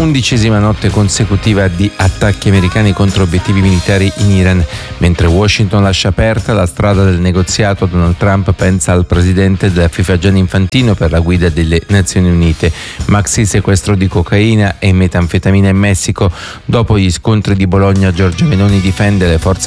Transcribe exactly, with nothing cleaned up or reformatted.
undicesima notte consecutiva di attacchi americani contro obiettivi militari in Iran. Mentre Washington lascia aperta la strada del negoziato, Donald Trump pensa al presidente della FIFA Gianni Infantino per la guida delle Nazioni Unite. Maxi sequestro di cocaina e metanfetamina in Messico. Dopo gli scontri di Bologna, Giorgia Meloni difende le forze